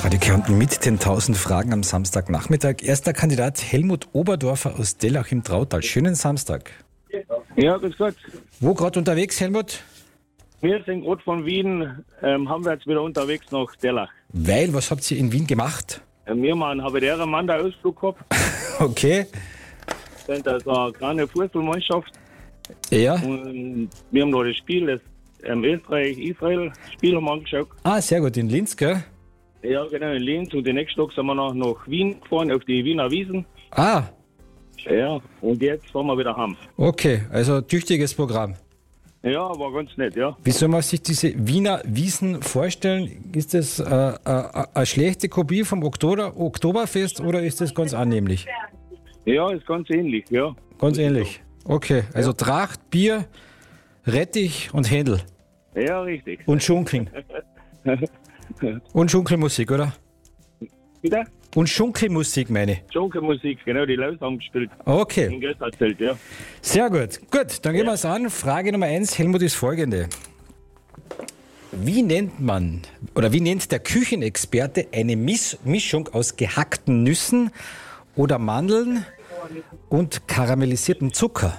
Radio Kärnten mit den 1000 Fragen am Samstagnachmittag. Erster Kandidat Helmut Oberdorfer aus Dellach im Trautal. Schönen Samstag. Ja, grüß Gott. Wo gerade unterwegs, Helmut? Wir sind gerade von Wien, haben wir jetzt wieder unterwegs nach Dellach. Weil, was habt ihr in Wien gemacht? Wir haben einen habitären Mandalausflug gehabt. Okay. Sind also eine kleine Fußballmannschaft. Ja. Und wir haben noch das Spiel, das Österreich-Israel-Spiel haben wir angeschaut. Ah, sehr gut, in Linz, gell? Ja, genau, in Linz. Und den nächsten Tag sind wir noch nach Wien gefahren, auf die Wiener Wiesen. Ah, Ja, und jetzt fahren wir wieder heim. okay, also tüchtiges Programm. Ja, war ganz nett, ja. Wie soll man sich diese Wiener Wiesen vorstellen? Ist das eine schlechte Kopie vom Oktoberfest oder ist das ganz annehmlich? Ja, ist ganz ähnlich, ja. Ganz ähnlich. Okay, also Tracht, Bier, Rettich und Händel. Ja, richtig. Und Schunkeln. Und Schunkelmusik, oder? Bitte? Und Schunkelmusik, meine ich. Schunkelmusik, genau, die Leute haben gespielt. Okay, Im Götterzelt, ja. sehr gut. Gut, dann gehen wir es an. Frage Nummer 1, Helmut, ist folgende. Wie nennt der Küchenexperte eine Mischung aus gehackten Nüssen oder Mandeln und karamellisiertem Zucker?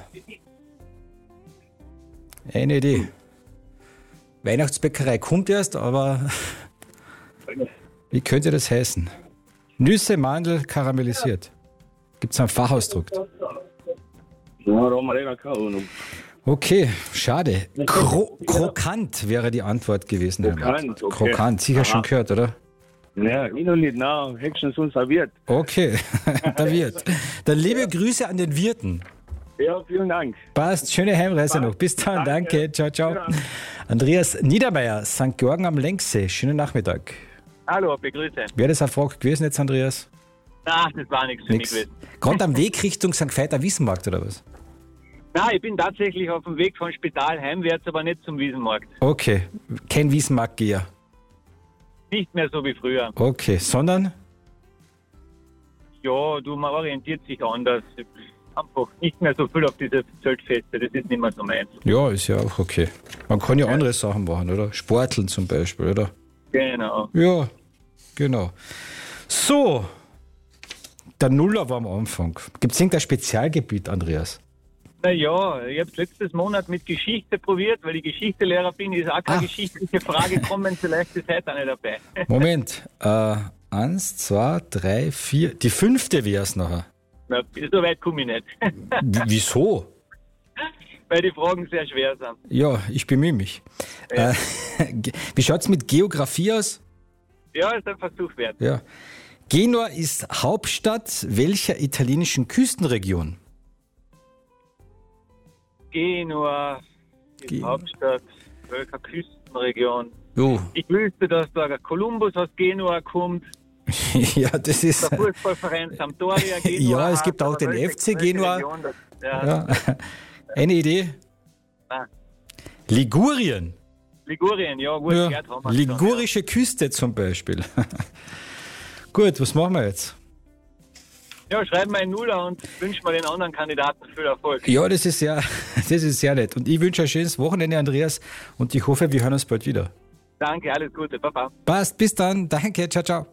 Eine Idee. Weihnachtsbäckerei kommt erst, aber wie könnte das heißen? Nüsse, Mandel, karamellisiert. Gibt es einen Fachausdruck? Ja, da haben wir leider keine Ahnung. Okay, schade. Krokant wäre die Antwort gewesen. Krokant, Helmut. okay. Krokant, sicher schon gehört, oder? Ja, ich noch nicht, nein, hättest du schon serviert. Okay, der Wirt. Dann liebe Grüße an den Wirten. Ja, vielen Dank. Passt, schöne Heimreise noch. Bis dann, danke. Ciao, ciao. Andreas Niedermeyer, St. Georgen am Lenksee. Schönen Nachmittag. Hallo, begrüße. Wäre das eine Frage gewesen jetzt, Andreas? Ach, das war nichts für mich Nix. gewesen. Gerade am Weg Richtung St. Veiter Wiesenmarkt, oder was? Nein, ich bin tatsächlich auf dem Weg vom Spital heimwärts, aber nicht zum Wiesenmarkt. Okay, kein Wiesenmarktgeher. Nicht mehr so wie früher. Okay, sondern? Ja, man orientiert sich anders. Einfach nicht mehr so viel auf diese Zeltfeste, das ist nicht mehr so meins. Ja, ist ja auch okay. Man kann ja andere Sachen machen, oder? Sporteln zum Beispiel, oder? Genau. Ja, genau. So, der Nuller war am Anfang. Gibt es irgendein Spezialgebiet, Andreas? Naja, ich habe letztes Monat mit Geschichte probiert, weil ich Geschichtelehrer bin, ist auch keine geschichtliche Frage gekommen, vielleicht ist heute auch nicht dabei. Moment, 1, 2, 3, 4, die 5. wäre es nachher. Na, so weit komme ich nicht, Wieso? weil die Fragen sehr schwer sind. Ja, ich bemühe mich. Ja. Wie schaut es mit Geografie aus? Ja, ist ein Versuch wert. Ja. Genua ist Hauptstadt welcher italienischen Küstenregion? Genua, die Hauptstadt, welcher Küstenregion? Oh. Ich wüsste, dass da Kolumbus aus Genua kommt, Ja, das ist. der Fußballverein Sampdoria Genua. Ja, es gibt auch hat, den aber FC Genua. Region das, ja. Ja. Eine Idee? Ah. Ligurien. Ligurien, ja, gut, Ja. gehört haben wir Ligurische Küste zum Beispiel. Gut, was machen wir jetzt? Ja, schreib mal einen Nuller und wünsche mir den anderen Kandidaten viel Erfolg. Ja, das ist sehr nett. Und ich wünsche ein schönes Wochenende, Andreas. Und ich hoffe, wir hören uns bald wieder. Danke, alles Gute, Papa. Passt, bis dann. Danke, ciao, ciao.